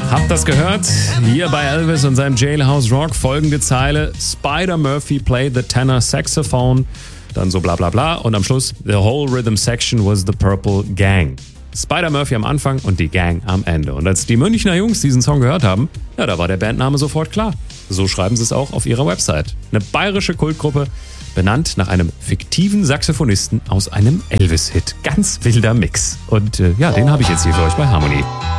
Habt das gehört? Hier bei Elvis und seinem Jailhouse Rock folgende Zeile: Spider Murphy played the tenor saxophone, dann so bla bla bla und am Schluss: The whole rhythm section was the Purple Gang. Spider Murphy am Anfang und die Gang am Ende. Und als die Münchner Jungs diesen Song gehört haben, ja, da war der Bandname sofort klar. So schreiben sie es auch auf ihrer Website. Eine bayerische Kultgruppe, benannt nach einem fiktiven Saxophonisten aus einem Elvis-Hit. Ganz wilder Mix. Und ja, den habe ich jetzt hier für euch bei Harmony.